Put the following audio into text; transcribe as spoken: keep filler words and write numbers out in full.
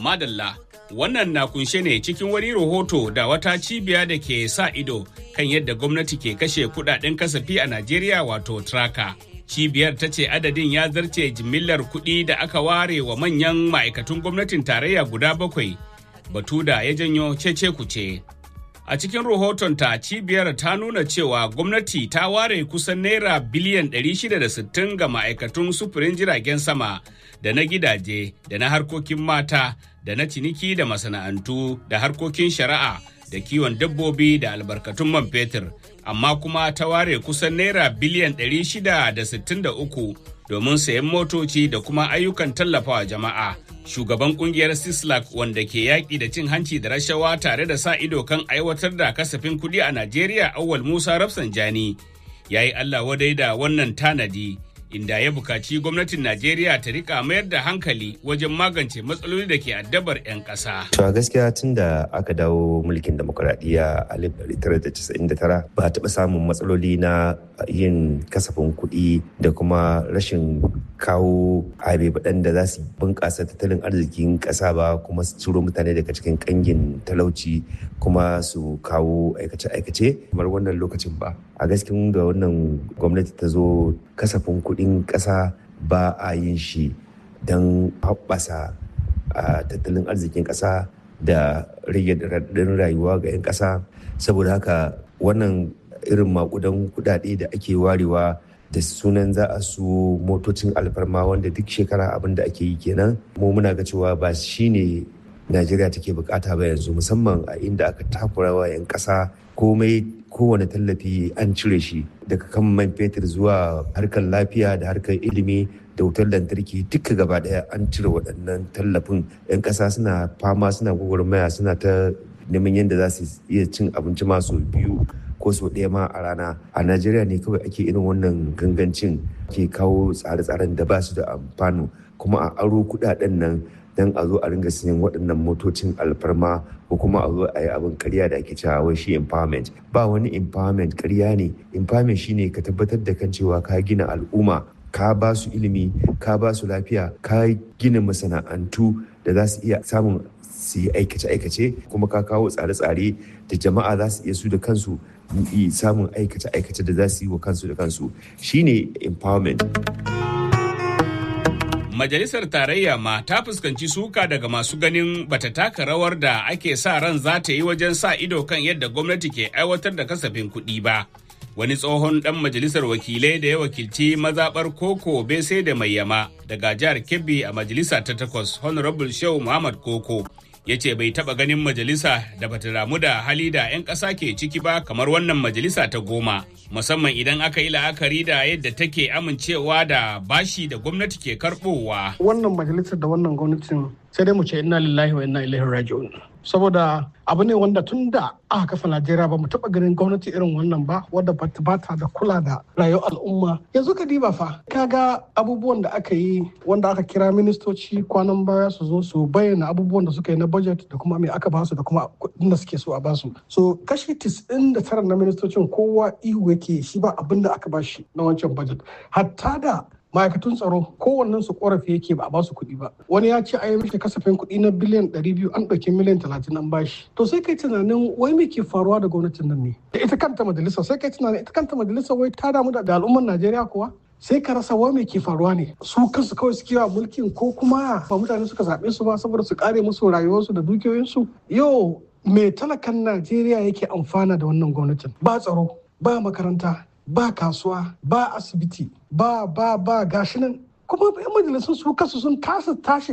Madalla, wannan na kunshe ne cikin wani rahoto da wata cibiya da ke sa ido kan yadda gwamnati ke kashe kudaden kasafi a Najeriya wato Traka. Cibiyar ta ce adadin ya zarce jimillar kuɗi da aka ware wa manyan ma'aikatun gwamnatin tarayya guda bakwai, batu da ya janyo cece kuce. A cikin rahotonta, cibiyar ta nuna cewa gwamnati ta ware kusan naira biliyan ɗari shida da sittin ga ma'aikatun sufurin jiragen sama da na gidaje da na harkokin mata da na ciniki da masana'antu da harkokin shari'a da kiwon dabbobi da albarkatun man fetur, amma kuma ta ware kusan naira biliyan ɗari shida da sittin da uku domin sayan motoci da kuma ayyukan tallafawa jama'a. Shugaban kungiyar Sislak wanda ke yaƙi da cin hanci da rashawa tare da sa ido kan aiwatar da kasafin kuɗi a Najeriya, Auwal Musa Rafsanjani, ya yi Allah wadai da wannan tanadi, inda ya bukaci gwamnatin Najeriya ta rika mayar da hankali wajen magance matsaloli da ke addabar 'yan ƙasa. To a gaskiya tun da aka dawo mulkin demokuraɗiyya a alif ɗari tara da casa'in da tara ba a taɓa samun matsaloli na yin kasafin kuɗi da kuma rashin kawo habe baɗan da za su bunƙasa tattalin arzikin ƙasa ba, kuma su ciro mutane daga cikin ƙangin talauci kuma su kawo aikace-aikace kamar wannan lokacin ba. A gaskiya da wannan gwamnati ta zo, kasafin kuɗin ƙasa ba a yin shi don haɓasa tattalin arzikin ƙasa da rage raɗaɗin rayuwa ga 'yan ƙasa. Saboda haka wannan irin maƙudan kuɗaɗe da ake warewa da sunan za a su motocin alfarma wanda duk shekara abin da ake yi kenan, mu muna ga cewa ba shi ne Najeriya take bukata ba yanzu, musamman a inda aka takura wa 'yan ƙasa komai, kowane tallafi an cire shi daga kan man fetur zuwa harkar lafiya da harkar ilimi da wutar lantarki, duka gaba daya an cire waɗannan tallafin. 'Yan ƙasa suna fama, suna gwagwarmaya, suna ta neman yadda za su iya cin abinci masu biyu ko sau ɗaya ma a rana. A Najeriya ne kawai ake irin wannan gangancin, ke kawo tsare-tsaren da ba su da amfano, kuma a aro kuɗaɗen nan don a zo a ringa siyan waɗannan motocin alfarma, ko kuma a zo a yi abin karya da ake cewa wai shi empowerment. Ba wani empowerment, karya ne. Empowerment shine ka tabbatar da kan cewa ka gina al'umma, ka ba su ilimi, ka ba su lafiya, ka gina masana'antu da za su iya samun su yi aikace-aikace, kuma ka kawo tsare-tsare da jama'a za su iya su da kansu samun aikace-aikace da za su yi wa kansu da kansu. Shine empowerment. Majalisar Tarayya ma ta fuskanci suka daga masu ganin bata taka rawar da ake sa ran za ta yi wajen sa ido kan yadda gwamnati ke aiwatar da kasafin kuɗi ba. Wani tsohon ɗan majalisar wakilai da ya wakilci mazaɓar Koko Bese da Mayyama daga jihar Kebbi a majalisa ta takwas, Honorable Shehu Muhammad Koko, ya ce bai taɓa ganin majalisa da bata damu da hali da 'yan ƙasa ke ciki ba kamar wannan majalisa ta goma, musamman idan aka yi la'akari da yadda take amincewa da bashi da gwamnati ke karɓowa. Wannan majalisar da wannan gwamnatin sai dai mu ce inna lillahi wa inna ilaihi raji'un. Saboda abu ne wanda tun da aka kafa Najeriya ba mu taɓa ganin gwamnati irin wannan ba, wadda ba ta da kula da rayuwar al'umma. Yanzu ka diba fa, kaga abubuwan da aka yi wanda aka kira ministoci kwanan baya su zo su bayyana abubuwan da suka yi na budget da kuma me aka basu da kuma kuɗin da suke so a basu. So kashi tisa'in da tara na ministocin kowa ihu yake shi ba abin da aka bashi na wancan budget. Hatta da ma'aikatun tsaro kowannen su korafi yake ba a basu kuɗi ba. Wani ya ce a yi mishi kasafin kuɗi na biliyan ɗari biyu, an ɗauki miliyan talatin an bashi. To sai kai tunanin wai me ke faruwa da gwamnatin nan ne? Da ita kanta majalisa, sai kai tunanin ita kanta majalisa wai ta damu da al'ummar Najeriya kuwa? Sai ka rasa wai me ke faruwa ne? Su kansu kawai suke wa mulkin, ko kuma ba mutane suka zaɓe su ba saboda su kare musu rayuwarsu da dukiyoyinsu? Yau me talakan Najeriya yake amfana da wannan gwamnatin? Ba tsaro, ba makaranta, ba kasuwa, ba asibiti, ba ba ba gashi nan, kuma yan majalisun su kasu sun kasa tashi